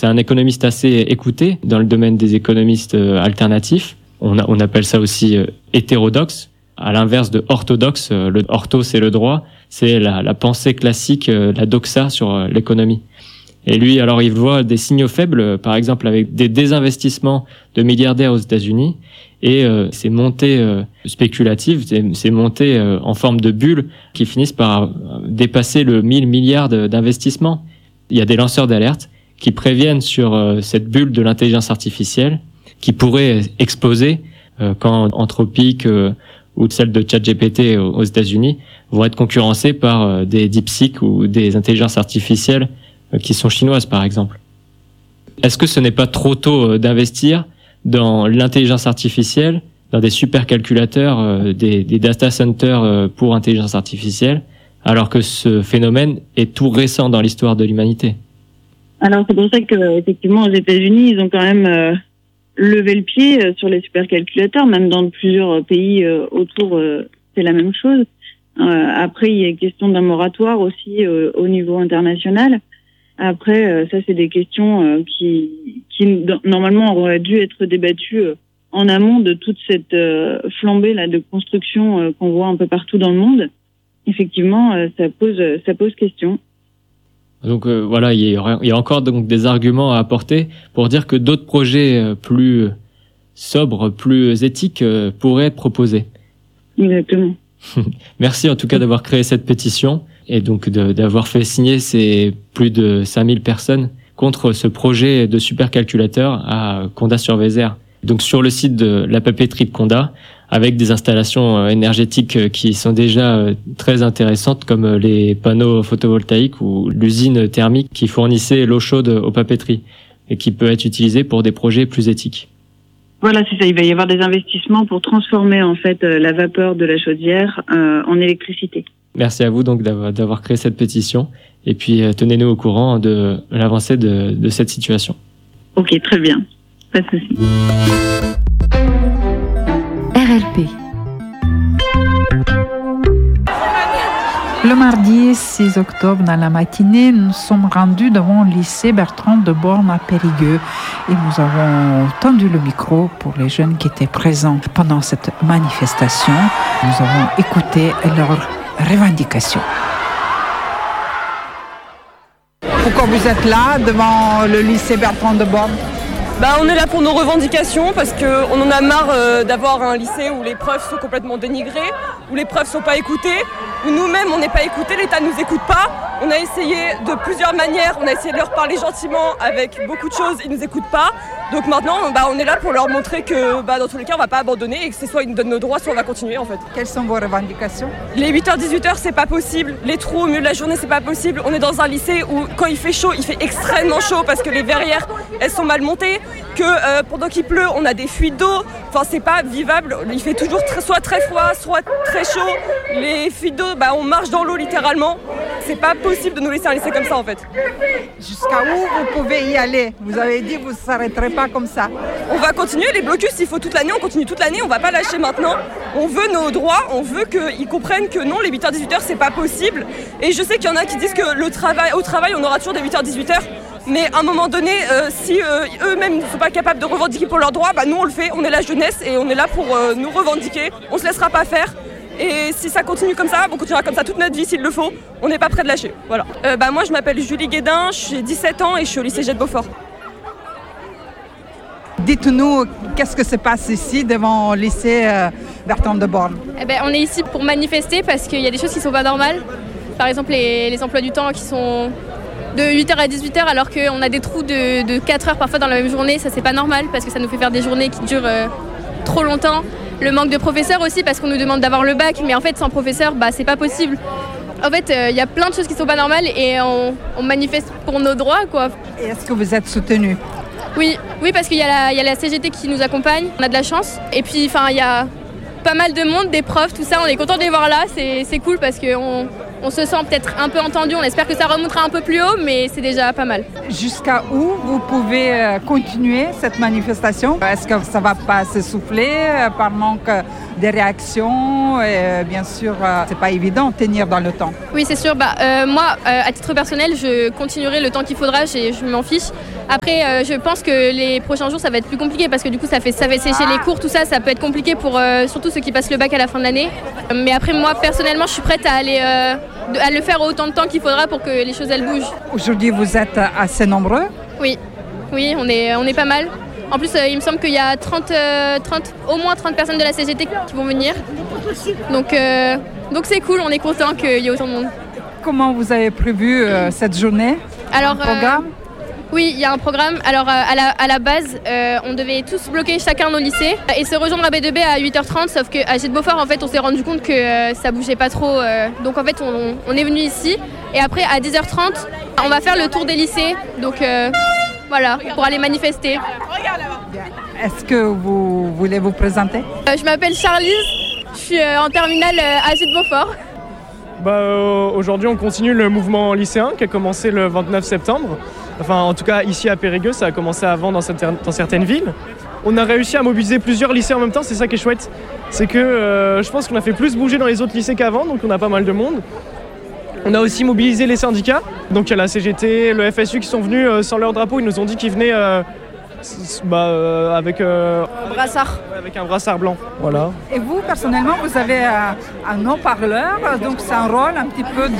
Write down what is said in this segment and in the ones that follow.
c'est un économiste assez écouté dans le domaine des économistes alternatifs. On appelle ça aussi hétérodoxe, à l'inverse de orthodoxe. Le ortho, c'est le droit, c'est la pensée classique, la doxa sur l'économie. Et lui, alors, il voit des signaux faibles, par exemple avec des désinvestissements de milliardaires aux États-Unis et ces montées spéculatives, ces montées en forme de bulles qui finissent par dépasser le 1000 milliards d'investissements. Il y a des lanceurs d'alerte qui préviennent sur cette bulle de l'intelligence artificielle qui pourrait exploser quand Anthropic ou celle de ChatGPT aux États-Unis vont être concurrencées par des DeepSeek ou des intelligences artificielles qui sont chinoises, par exemple. Est-ce que ce n'est pas trop tôt d'investir dans l'intelligence artificielle, dans des supercalculateurs, des data centers pour intelligence artificielle, alors que ce phénomène est tout récent dans l'histoire de l'humanité? Alors c'est pour ça que effectivement aux États-Unis ils ont quand même levé le pied sur les supercalculateurs, même dans plusieurs pays autour c'est la même chose. Après il y a question d'un moratoire aussi au niveau international. Après ça c'est des questions qui normalement auraient dû être débattues en amont de toute cette flambée là de construction qu'on voit un peu partout dans le monde. Effectivement ça pose question. Donc voilà, il y a encore donc des arguments à apporter pour dire que d'autres projets plus sobres, plus éthiques pourraient être proposés. Exactement. Merci en tout cas d'avoir créé cette pétition et donc d'avoir fait signer ces plus de 5000 personnes contre ce projet de supercalculateur à Condat-sur-Vézère. Donc sur le site de la papeterie de Condat, avec des installations énergétiques qui sont déjà très intéressantes, comme les panneaux photovoltaïques ou l'usine thermique qui fournissait l'eau chaude aux papeteries et qui peut être utilisée pour des projets plus éthiques. Voilà, c'est ça. Il va y avoir des investissements pour transformer en fait la vapeur de la chaudière en électricité. Merci à vous donc d'avoir créé cette pétition et puis tenez-nous au courant de l'avancée de cette situation. Ok, très bien. Pas de souci. RLP. Le mardi 6 octobre, dans la matinée, nous sommes rendus devant le lycée Bertrand de Born à Périgueux et nous avons tendu le micro pour les jeunes qui étaient présents pendant cette manifestation. Nous avons écouté leurs revendications. Pourquoi vous êtes là, devant le lycée Bertrand de Born ? On est là pour nos revendications parce qu'on en a marre d'avoir un lycée où les profs sont complètement dénigrés, où les profs ne sont pas écoutés, où nous-mêmes on n'est pas écoutés, l'État ne nous écoute pas. On a essayé de plusieurs manières, on a essayé de leur parler gentiment avec beaucoup de choses, ils ne nous écoutent pas. Donc maintenant on est là pour leur montrer que dans tous les cas on ne va pas abandonner et que c'est soit ils nous donnent nos droits, soit on va continuer en fait. Quelles sont vos revendications ? Les 8h-18h c'est pas possible, les trous au milieu de la journée c'est pas possible. On est dans un lycée où quand il fait chaud, il fait extrêmement chaud parce que les verrières elles sont mal montées, que pendant qu'il pleut on a des fuites d'eau, enfin c'est pas vivable, il fait toujours soit très froid, soit très chaud. Les fuites d'eau, on marche dans l'eau littéralement, c'est pas possible de nous laisser un lycée comme ça en fait. Jusqu'à où vous pouvez y aller ? Vous avez dit que vous ne s'arrêterez pas comme ça. On va continuer, les blocus il faut toute l'année, on continue toute l'année, on va pas lâcher maintenant. On veut nos droits, on veut qu'ils comprennent que non, les 8h-18h c'est pas possible. Et je sais qu'il y en a qui disent que au travail on aura toujours des 8h-18h. Mais à un moment donné, si eux-mêmes ne sont pas capables de revendiquer pour leurs droits, nous on le fait, on est la jeunesse et on est là pour nous revendiquer, on se laissera pas faire. Et si ça continue comme ça, on continuera comme ça toute notre vie s'il le faut, on n'est pas prêt de lâcher. Voilà. Moi je m'appelle Julie Guédin, j'ai 17 ans et je suis au lycée Jet Beaufort. Dites-nous, qu'est-ce que se passe ici devant le lycée Bertrand de Born ? On est ici pour manifester parce qu'il y a des choses qui ne sont pas normales. Par exemple les emplois du temps qui sont de 8h à 18h alors qu'on a des trous de 4 heures parfois dans la même journée, ça c'est pas normal parce que ça nous fait faire des journées qui durent trop longtemps. Le manque de professeurs aussi parce qu'on nous demande d'avoir le bac, mais en fait sans professeur c'est pas possible. En fait il y a plein de choses qui sont pas normales et on manifeste pour nos droits quoi. Et est-ce que vous êtes soutenu ? Oui parce qu'il y a la CGT qui nous accompagne, on a de la chance. Et puis il y a pas mal de monde, des profs, tout ça, on est content de les voir là, c'est cool parce qu'on se sent peut-être un peu entendu, on espère que ça remontera un peu plus haut, mais c'est déjà pas mal. Jusqu'à où vous pouvez continuer cette manifestation ? Est-ce que ça ne va pas s'essouffler par manque de réactions ? Et bien sûr, c'est pas évident de tenir dans le temps. Oui, c'est sûr. Moi, à titre personnel, je continuerai le temps qu'il faudra, je m'en fiche. Après, je pense que les prochains jours, ça va être plus compliqué parce que du coup, ça fait sécher les cours, tout ça. Ça peut être compliqué pour surtout ceux qui passent le bac à la fin de l'année. Mais après, moi, personnellement, je suis prête à aller à le faire autant de temps qu'il faudra pour que les choses, elles bougent. Aujourd'hui, vous êtes assez nombreux? Oui, on est pas mal. En plus, il me semble qu'il y a au moins 30 personnes de la CGT qui vont venir. Donc c'est cool, on est content qu'il y ait autant de monde. Comment vous avez prévu cette journée? Alors, programme? Oui, il y a un programme. Alors, à la base, on devait tous bloquer chacun nos lycées et se rejoindre à B2B à 8h30, sauf qu'à Jet de Beaufort, en fait, on s'est rendu compte que ça bougeait pas trop. Donc, en fait, on est venu ici. Et après, à 10h30, on va faire le tour des lycées. Donc, voilà, pour aller manifester. Est-ce que vous voulez vous présenter? Je m'appelle Charlize, je suis en terminale à Jet de Beaufort. Aujourd'hui, on continue le mouvement lycéen qui a commencé le 29 septembre. Enfin, en tout cas, ici à Périgueux, ça a commencé avant dans certaines villes. On a réussi à mobiliser plusieurs lycées en même temps, c'est ça qui est chouette. C'est que je pense qu'on a fait plus bouger dans les autres lycées qu'avant, donc on a pas mal de monde. On a aussi mobilisé les syndicats. Donc il y a la CGT, le FSU qui sont venus sans leur drapeau. Ils nous ont dit qu'ils venaient avec brassard. Avec un brassard blanc. Voilà. Et vous, personnellement, vous avez un haut-parleur, donc c'est un rôle un petit peu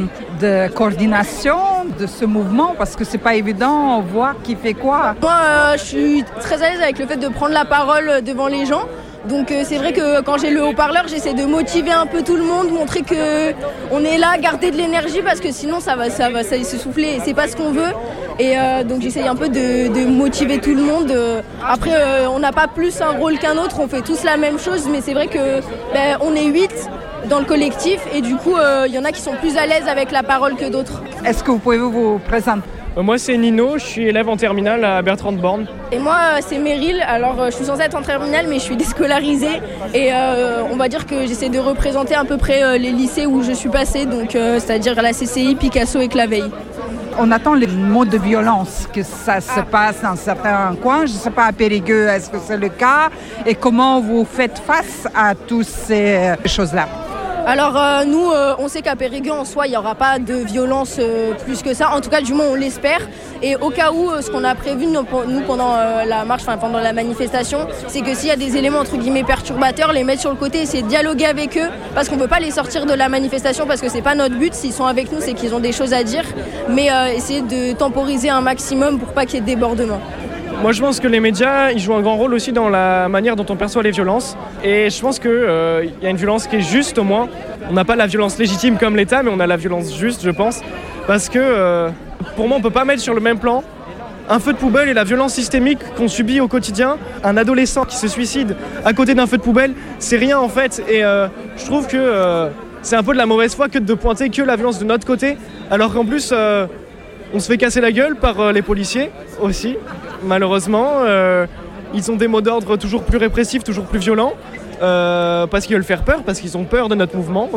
de coordination de ce mouvement, parce que c'est pas évident de voir qui fait quoi. Moi, je suis très à l'aise avec le fait de prendre la parole devant les gens. Donc c'est vrai que quand j'ai le haut-parleur, j'essaie de motiver un peu tout le monde, montrer qu'on est là, garder de l'énergie parce que sinon ça va s'essouffler et c'est pas ce qu'on veut. Et donc j'essaye un peu de motiver tout le monde. Après, on n'a pas plus un rôle qu'un autre, on fait tous la même chose, mais c'est vrai que on est 8 dans le collectif et du coup il y en a qui sont plus à l'aise avec la parole que d'autres. Est-ce que vous pouvez vous présenter? Moi c'est Nino, je suis élève en terminale à Bertrand de Born. Et moi c'est Meryl, alors je suis censée être en terminale mais je suis déscolarisée et on va dire que j'essaie de représenter à peu près les lycées où je suis passée, donc c'est-à-dire la CCI, Picasso et Claveil. On attend les mots de violence, que ça se passe dans certains coins. Je ne sais pas, à Périgueux, est-ce que c'est le cas? Et comment vous faites face à toutes ces choses-là? Alors nous, on sait qu'à Périgueux, en soi, il n'y aura pas de violence plus que ça. En tout cas, du moins, on l'espère. Et au cas où, ce qu'on a prévu, nous pendant la marche, pendant la manifestation, c'est que s'il y a des éléments, entre guillemets, perturbateurs, les mettre sur le côté, essayer de dialoguer avec eux, parce qu'on ne peut pas les sortir de la manifestation, parce que ce n'est pas notre but. S'ils sont avec nous, c'est qu'ils ont des choses à dire. Mais essayer de temporiser un maximum pour pas qu'il y ait de débordement. Moi je pense que les médias ils jouent un grand rôle aussi dans la manière dont on perçoit les violences et je pense qu'il y a une violence qui est juste au moins. On n'a pas la violence légitime comme l'État mais on a la violence juste je pense parce que pour moi on ne peut pas mettre sur le même plan un feu de poubelle et la violence systémique qu'on subit au quotidien. Un adolescent qui se suicide à côté d'un feu de poubelle c'est rien en fait et je trouve que c'est un peu de la mauvaise foi que de pointer que la violence de notre côté alors qu'en plus on se fait casser la gueule par les policiers aussi. Malheureusement, ils ont des mots d'ordre toujours plus répressifs, toujours plus violents, parce qu'ils veulent faire peur, parce qu'ils ont peur de notre mouvement.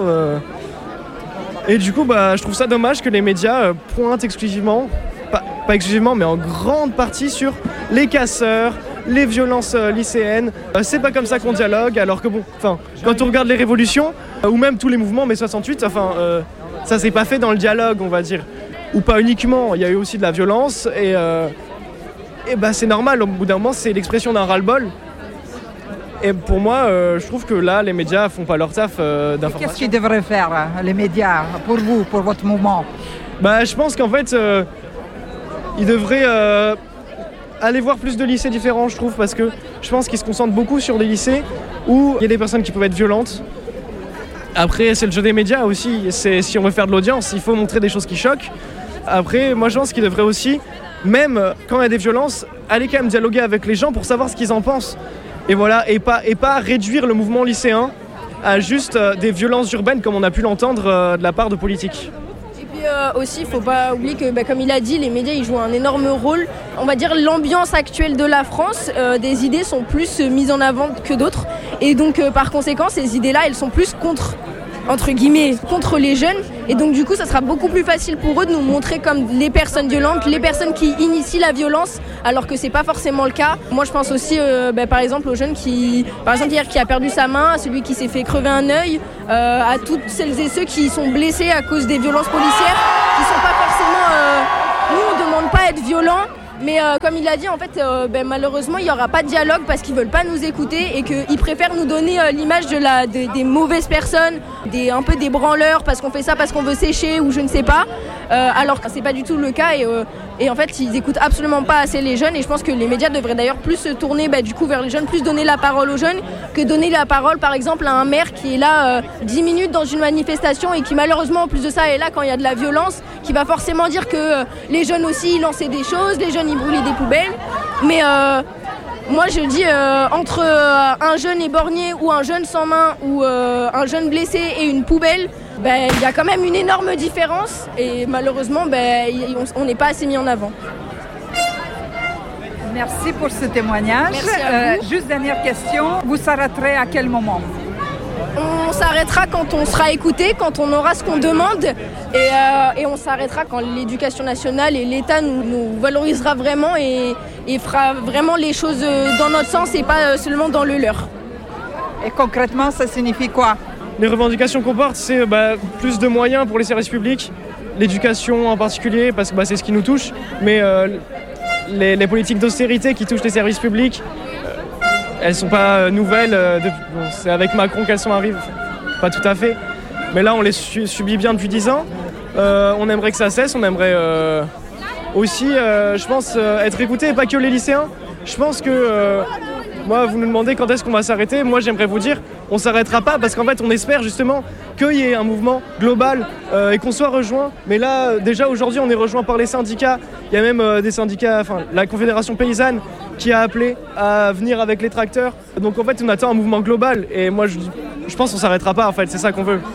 Et du coup, je trouve ça dommage que les médias pointent exclusivement, pas exclusivement, mais en grande partie sur les casseurs, les violences lycéennes. C'est pas comme ça qu'on dialogue, alors que quand on regarde les révolutions, ou même tous les mouvements, mai 68, ça s'est pas fait dans le dialogue, on va dire. Ou pas uniquement, il y a eu aussi de la violence, et c'est normal, au bout d'un moment, c'est l'expression d'un ras-le-bol. Et pour moi, je trouve que là, les médias font pas leur taf d'information. Qu'est-ce qu'ils devraient faire, les médias, pour vous, pour votre mouvement? Je pense qu'en fait, ils devraient aller voir plus de lycées différents, je trouve, parce que je pense qu'ils se concentrent beaucoup sur des lycées où il y a des personnes qui peuvent être violentes. Après, c'est le jeu des médias aussi. Si on veut faire de l'audience, il faut montrer des choses qui choquent. Après, moi, je pense qu'ils devraient aussi, même quand il y a des violences, aller quand même dialoguer avec les gens pour savoir ce qu'ils en pensent. Et voilà, et pas réduire le mouvement lycéen à juste des violences urbaines comme on a pu l'entendre de la part de politiques. Et puis aussi, il ne faut pas oublier que, comme il a dit, les médias ils jouent un énorme rôle. On va dire l'ambiance actuelle de la France, des idées sont plus mises en avant que d'autres. Et donc, par conséquent, ces idées-là, elles sont plus contre les jeunes. Et donc du coup ça sera beaucoup plus facile pour eux de nous montrer comme les personnes violentes, les personnes qui initient la violence, alors que c'est pas forcément le cas. Moi je pense aussi par exemple aux jeunes hier qui a perdu sa main, à celui qui s'est fait crever un œil, à toutes celles et ceux qui sont blessés à cause des violences policières, qui sont pas forcément nous on demande pas à être violents, Mais comme il a dit, en fait, malheureusement, il n'y aura pas de dialogue parce qu'ils ne veulent pas nous écouter et qu'ils préfèrent nous donner l'image des mauvaises personnes, un peu des branleurs parce qu'on fait ça parce qu'on veut sécher ou je ne sais pas. Alors que ce n'est pas du tout le cas et en fait, ils n'écoutent absolument pas assez les jeunes et je pense que les médias devraient d'ailleurs plus se tourner du coup vers les jeunes, plus donner la parole aux jeunes que donner la parole par exemple à un maire qui est là 10 minutes dans une manifestation et qui malheureusement en plus de ça est là quand il y a de la violence, qui va forcément dire que les jeunes aussi ils lançaient des choses, les jeunes ils brûlaient des poubelles. Mais moi je dis entre un jeune éborgné ou un jeune sans main ou un jeune blessé et une poubelle, il y a quand même une énorme différence et malheureusement on n'est pas assez mis en avant. Merci pour ce témoignage. Merci à vous. Juste dernière question, vous s'arrêterez à quel moment? On s'arrêtera quand on sera écouté, quand on aura ce qu'on demande et on s'arrêtera quand l'éducation nationale et l'État nous valorisera vraiment et fera vraiment les choses dans notre sens et pas seulement dans le leur. Et concrètement, ça signifie quoi? Les revendications qu'on porte, c'est plus de moyens pour les services publics, l'éducation en particulier, parce que c'est ce qui nous touche, mais les politiques d'austérité qui touchent les services publics, elles sont pas nouvelles, c'est avec Macron qu'elles sont arrivées, pas tout à fait, mais là on les subit bien depuis 10 ans, on aimerait que ça cesse, on aimerait aussi, je pense, être écouté, et pas que les lycéens. Je pense que, moi vous nous demandez quand est-ce qu'on va s'arrêter, moi j'aimerais vous dire, on s'arrêtera pas parce qu'en fait on espère justement qu'il y ait un mouvement global et qu'on soit rejoint, mais là déjà aujourd'hui on est rejoint par les syndicats, il y a même des syndicats, la Confédération Paysanne qui a appelé à venir avec les tracteurs. Donc en fait on attend un mouvement global et moi je pense qu'on s'arrêtera pas en fait, c'est ça qu'on veut.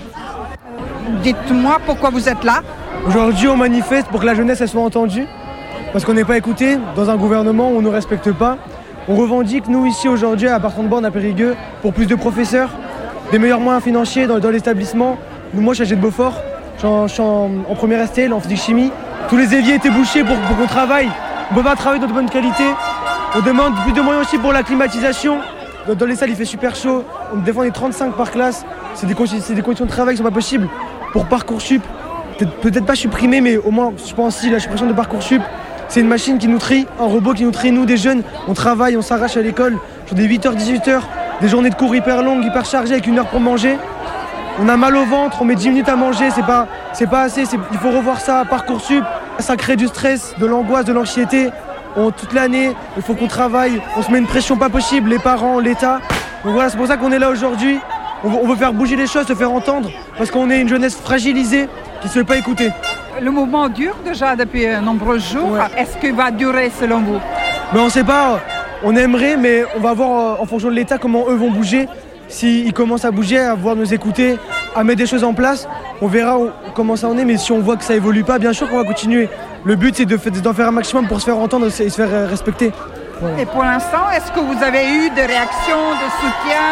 Dites-moi pourquoi vous êtes là. Aujourd'hui on manifeste pour que la jeunesse elle soit entendue, parce qu'on n'est pas écouté dans un gouvernement où on ne nous respecte pas. On revendique nous ici aujourd'hui à Bertrand de Born à Périgueux pour plus de professeurs, des meilleurs moyens financiers dans l'établissement. Moi je suis à Jet de Beaufort, je suis en première STL, en physique chimie. Tous les éviers étaient bouchés pour qu'on travaille. On ne peut pas travailler dans de bonne qualité. On demande plus de moyens aussi pour la climatisation. Dans les salles, il fait super chaud. Des fois, on est 35 par classe. C'est des conditions de travail qui ne sont pas possibles. Pour Parcoursup, peut-être pas supprimé, mais au moins, je pense si la suppression de Parcoursup, c'est une machine qui nous trie, un robot qui nous trie. Nous, des jeunes, on travaille, on s'arrache à l'école. Sur des 8h, 18h, des journées de cours hyper longues, hyper chargées, avec 1 heure pour manger. On a mal au ventre, on met 10 minutes à manger, c'est pas assez, il faut revoir ça. Parcoursup, ça crée du stress, de l'angoisse, de l'anxiété. Toute l'année, il faut qu'on travaille, on se met une pression pas possible, les parents, l'État. Donc voilà, c'est pour ça qu'on est là aujourd'hui. On veut faire bouger les choses, se faire entendre, parce qu'on est une jeunesse fragilisée qui ne se fait pas écouter. Le mouvement dure déjà depuis de nombreux jours. Ouais. Est-ce qu'il va durer selon vous? On ne sait pas, on aimerait, mais on va voir en fonction de l'État comment eux vont bouger. S'ils commencent à bouger, à vouloir nous écouter, à mettre des choses en place, on verra comment ça en est. Mais si on voit que ça évolue pas, bien sûr qu'on va continuer. Le but, c'est d'en faire un maximum pour se faire entendre et se faire respecter. Voilà. Et pour l'instant, est-ce que vous avez eu des réactions de soutien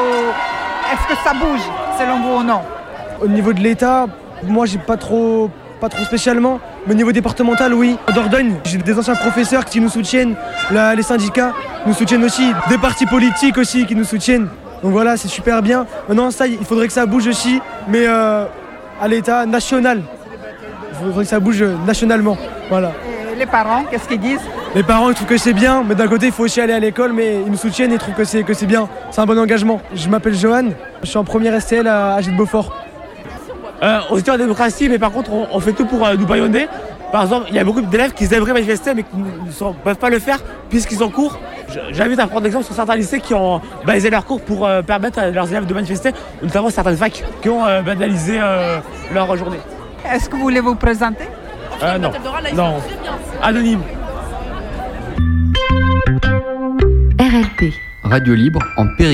est-ce que ça bouge, selon vous ou non? Au niveau de l'État, moi, j'ai pas trop spécialement. Mais au niveau départemental, oui. En Dordogne, j'ai des anciens professeurs qui nous soutiennent. Les syndicats nous soutiennent aussi. Des partis politiques aussi qui nous soutiennent. Donc voilà, c'est super bien. Maintenant, ça, il faudrait que ça bouge aussi, mais à l'état national. Il faudrait que ça bouge nationalement. Voilà. Et les parents, qu'est-ce qu'ils disent? Les parents, ils trouvent que c'est bien, mais d'un côté, il faut aussi aller à l'école, mais ils nous soutiennent et ils trouvent que c'est bien. C'est un bon engagement. Je m'appelle Johan, je suis en première STL à Jet de Beaufort. On est en démocratie, mais par contre, on fait tout pour nous bâillonner. Par exemple, il y a beaucoup d'élèves qui aimeraient manifester, mais qui ne peuvent pas le faire puisqu'ils ont cours. J'invite à prendre l'exemple sur certains lycées qui ont balisé leurs cours pour permettre à leurs élèves de manifester, notamment certaines facs qui ont banalisé leur journée. Est-ce que vous voulez vous présenter? Non. Non. Anonyme. RLP. Radio libre en Périgueux.